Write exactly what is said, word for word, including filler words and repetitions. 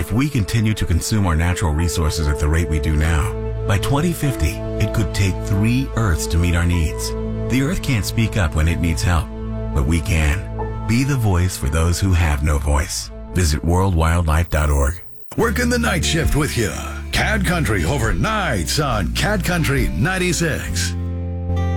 If we continue to consume our natural resources at the rate we do now, by twenty fifty, it could take three Earths to meet our needs. The Earth can't speak up when it needs help, but we can. Be the voice for those who have no voice. Visit world wildlife dot org. Working the night shift with you. Cad Country overnights on Cad Country ninety-six.